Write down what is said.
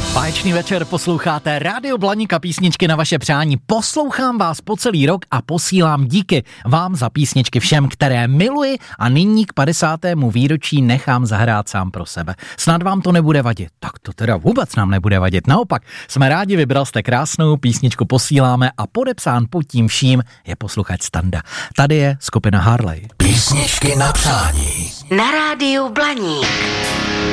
Báječný večer, posloucháte Rádio Blaník a písničky na vaše přání. Poslouchám vás po celý rok a posílám díky vám za písničky všem, které miluji a nyní k 50. výročí nechám zahrát sám pro sebe. Snad vám to nebude vadit. Tak to teda vůbec nám nebude vadit. Naopak, jsme rádi, vybral jste krásnou písničku, posíláme a podepsán pod tím vším je posluchač Standa. Tady je skupina Harley. Písničky na přání. Na Rádiu Blaník.